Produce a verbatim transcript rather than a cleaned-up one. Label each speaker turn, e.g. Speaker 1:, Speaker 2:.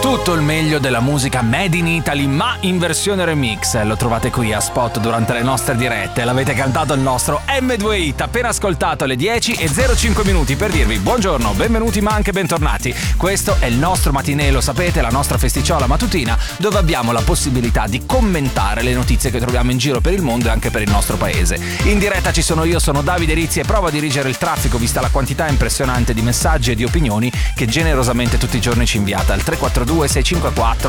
Speaker 1: Tutto il meglio della musica made in Italy, ma in versione remix. Lo trovate qui a Spot durante le nostre dirette. L'avete cantato il nostro M due Hit, appena ascoltato alle dieci e zero cinque minuti per dirvi buongiorno, benvenuti ma anche bentornati. Questo è il nostro matinè, lo sapete, la nostra festicciola mattutina, dove abbiamo la possibilità di commentare le notizie che troviamo in giro per il mondo e anche per il nostro paese. In diretta ci sono io, sono Davide Rizzi e provo a dirigere il traffico vista la quantità impressionante di messaggi e di opinioni che generosamente tutti i giorni ci inviate al tre quattro due sei cinque quattro